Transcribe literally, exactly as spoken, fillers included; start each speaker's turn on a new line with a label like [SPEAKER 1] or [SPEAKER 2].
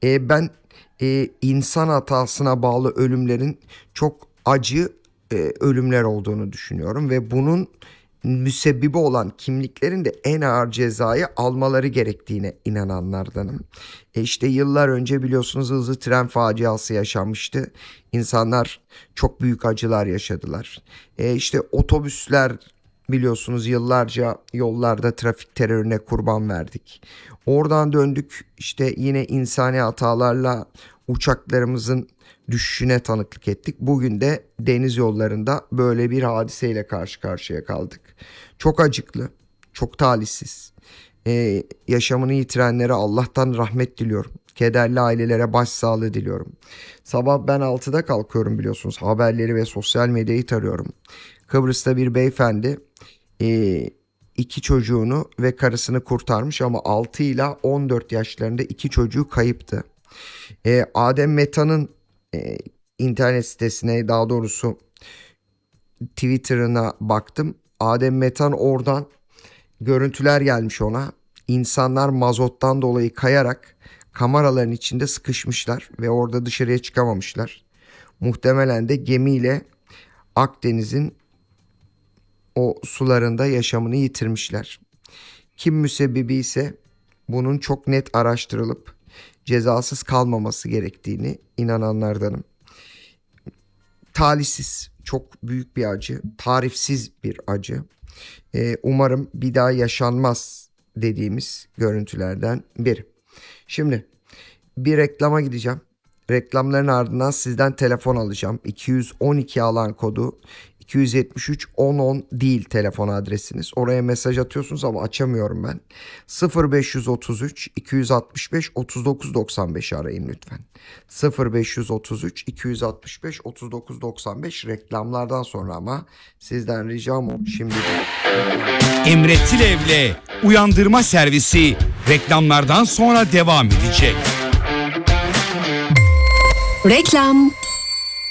[SPEAKER 1] E, ben e, insan hatasına bağlı ölümlerin çok acı e, ölümler olduğunu düşünüyorum ve bunun müsebbibi olan kimliklerin de en ağır cezayı almaları gerektiğine inananlardanım. E işte yıllar önce biliyorsunuz hızlı tren faciası yaşanmıştı. İnsanlar çok büyük acılar yaşadılar. E işte otobüsler biliyorsunuz yıllarca yollarda trafik terörüne kurban verdik. Oradan döndük işte yine insani hatalarla uçaklarımızın düşüşüne tanıklık ettik. Bugün de deniz yollarında böyle bir hadiseyle karşı karşıya kaldık. Çok acıklı, çok talihsiz. Ee, yaşamını yitirenlere Allah'tan rahmet diliyorum. Kederli ailelere başsağlığı diliyorum. Sabah ben altıda kalkıyorum biliyorsunuz. Haberleri ve sosyal medyayı tarıyorum. Kıbrıs'ta bir beyefendi e, iki çocuğunu ve karısını kurtarmış ama altı ile on dört yaşlarında iki çocuğu kayıptı. E, Adem Meta'nın e, internet sitesine, daha doğrusu Twitter'ına baktım. Adem Metan oradan görüntüler gelmiş ona. İnsanlar mazottan dolayı kayarak kameraların içinde sıkışmışlar ve orada dışarıya çıkamamışlar. Muhtemelen de gemiyle Akdeniz'in o sularında yaşamını yitirmişler. Kim müsebbibi ise bunun çok net araştırılıp cezasız kalmaması gerektiğini inananlardanım. Talihsiz, çok büyük bir acı, tarifsiz bir acı. Ee, umarım bir daha yaşanmaz dediğimiz görüntülerden biri. Şimdi bir reklama gideceğim. Reklamların ardından sizden telefon alacağım. iki yüz on iki alan kodu, iki yüz yetmiş üç on on değil telefon adresiniz. Oraya mesaj atıyorsunuz ama açamıyorum ben. sıfır beş yüz otuz üç iki yüz altmış beş otuz dokuz doksan beş arayın lütfen. sıfır beş yüz otuz üç iki yüz altmış beş otuz dokuz doksan beş reklamlardan sonra ama sizden ricam o. Şimdi de...
[SPEAKER 2] Emre Tilev'le Uyandırma Servisi reklamlardan sonra devam edecek.
[SPEAKER 3] Reklam.